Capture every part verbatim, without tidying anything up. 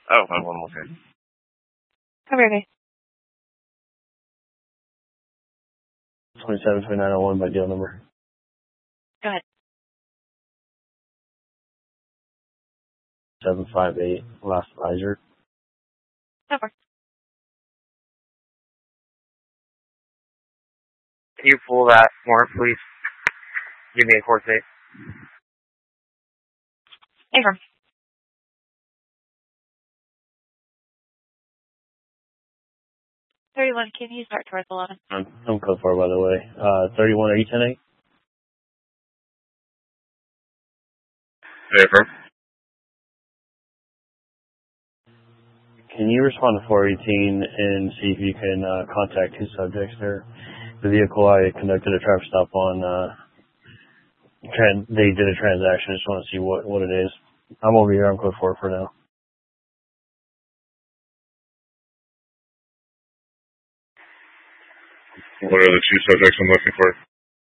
Oh, I want to look at. Cover okay. twenty-seven twenty-nine oh one by deal number. Go ahead. seven five eight, last visor. Cover. Can you pull that smart, please? Give me a court date. Affirm. thirty-one, can you start towards eleven? I'm, I'm code four, by the way. Uh, thirty-one, are you ten eight? Affirm. Can you respond to four eighteen and see if you can uh, contact two subjects there? The vehicle I conducted a traffic stop on, uh, tran- they did a transaction. I just want to see what, what it is. I'm over here on code four for now. What are the two subjects I'm looking for?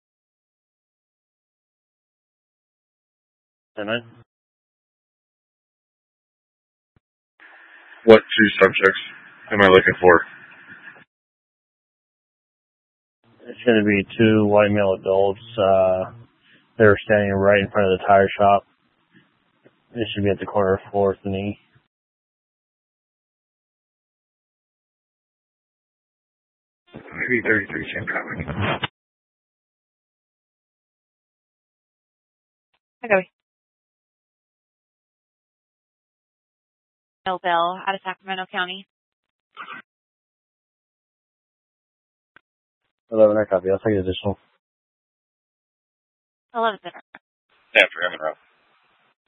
ten nine? What two subjects am I looking for? It's going to be two white male adults. Uh, they're standing right in front of the tire shop. It should be at the corner of fourth and E. three thirty-three San Patrick. Okay. Bell out of Sacramento County. eleven, I copy. I'll take additional. eleven center. After M and Row.